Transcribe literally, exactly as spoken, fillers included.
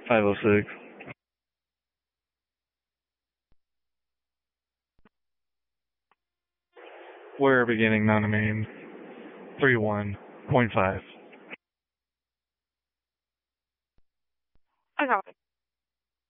five oh six. Where beginning, not a main. three one point five. I got it.